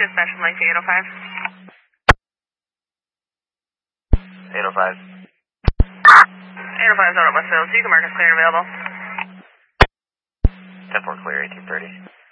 dispatch from Lacey 805. 805. 805 is out at Westfield, so you can mark us clear and available. 10-4 clear, 1830.